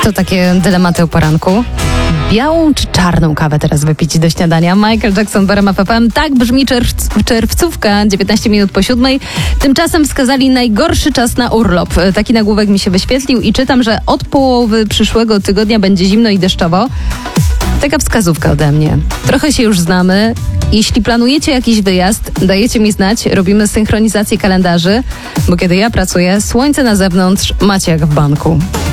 To takie dylematy o poranku. Białą czy czarną kawę teraz wypić do śniadania? Michael Jackson w RMF FM. Tak brzmi czerwcówka, 19 minut po 7. Tymczasem wskazali najgorszy czas na urlop. Taki nagłówek mi się wyświetlił i czytam, że od połowy przyszłego tygodnia będzie zimno i deszczowo. Taka wskazówka ode mnie. Trochę się już znamy. Jeśli planujecie jakiś wyjazd, dajecie mi znać, robimy synchronizację kalendarzy, bo kiedy ja pracuję, słońce na zewnątrz macie jak w banku.